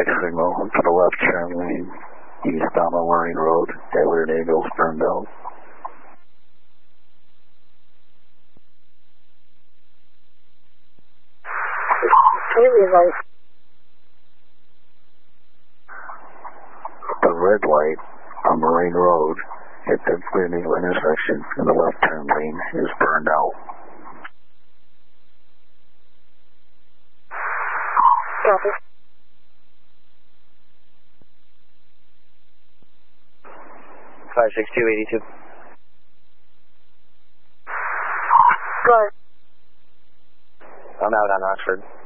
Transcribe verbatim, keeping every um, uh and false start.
Mixed signal to the left turn lane, eastbound on Marine Road, Edward Eagles burned out. The red light on Marine Road at the Green Eagle intersection in the left turn lane is burned out. Copy. five six two eight two. Go ahead. I'm out on Oxford.